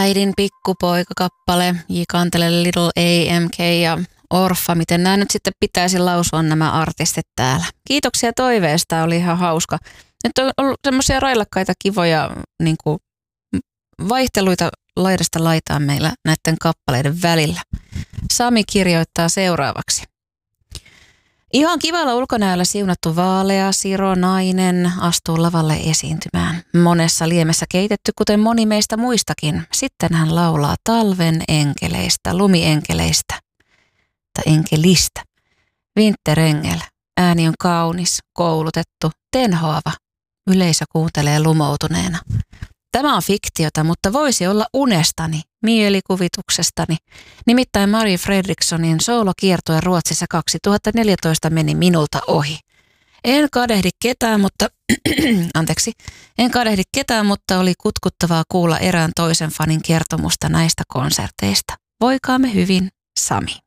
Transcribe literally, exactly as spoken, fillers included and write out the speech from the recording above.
Äidin pikkupoika-kappale, J. Kantele, Little A M K ja Orfa. Miten nämä nyt sitten pitäisi lausua nämä artistit täällä. Kiitoksia toiveesta, oli ihan hauska. Nyt on ollut semmoisia railakkaita, kivoja niin kuin vaihteluita laidasta laitaan meillä näiden kappaleiden välillä. Sami kirjoittaa seuraavaksi. Ihan kivalla ulkonäöllä siunattu vaalea, siro nainen astuu lavalle esiintymään. Monessa liemessä keitetty, kuten moni meistä muistakin. Sitten hän laulaa talven enkeleistä, lumienkeleistä tai enkelistä. Winterengel, ääni on kaunis, koulutettu, tenhoava. Yleisö kuuntelee lumoutuneena. Tämä on fiktiota, mutta voisi olla unestani, mielikuvituksestani. Nimittäin Marie Fredrikssonin soolokiertue Ruotsissa kaksituhattaneljätoista meni minulta ohi. En kadehdi ketään, mutta anteeksi, en kadehdi ketään, mutta oli kutkuttavaa kuulla erään toisen fanin kertomusta näistä konserteista. Voikaamme hyvin, Sami.